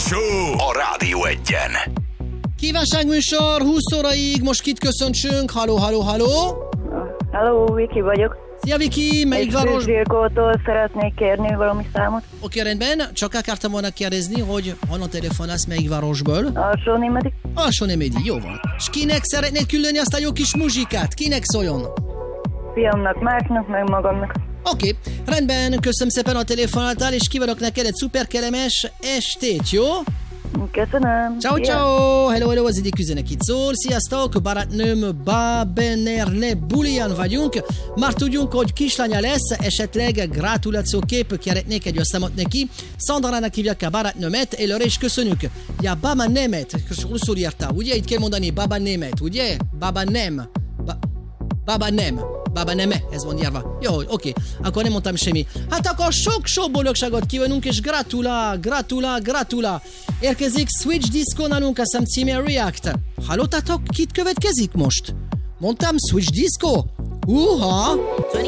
Show a Rádió Egyen. Kívánságműsor 20 óraig, most kit köszöntsünk? Halló, halló, halló! Halló, Viki vagyok. Szia Viki, melyik város? Főzsírkótól szeretnék kérni valami számot. Oké, rendben, csak akartam volna kérdezni, hogy honnan telefonálsz, melyik városból? Alsónémeti. Alsónémeti, jó van. És kinek szeretnéd küldeni azt a jó kis muzsikát? Kinek szóljon? Fiamnak, Márknak, meg magamnak. Oké, rendben, köszönöm szépen a telefonáltál, és kívánok neked egy szuper kellemes estét, jó? Köszönöm. Ciao, Szia. ciao! Hello, az egyik üzenek itt szól. Sziasztok, barátnőm Babenerne bulian vagyunk. Már tudjunk, hogy kislánya lesz, esetleg gratulációképp szeretnék egy összemot neki. Szandrának hívják a barátnőmet, előre is köszönjük. Ja, Baba Nemet, rosszul írta, ugye? Itt kell mondani Baba Nemet, ugye? Baba Nem. Baba Nem. Baba Neme, ez van írva. Jó, oké, akkor nem mondtam semmi. Hát akkor sok boldogságot kívánunk, és gratulál. Érkezik Switch Disco nálunk, a szám címe React. Hallottátok, kit következik most? Mondtam Switch Disco? Uha!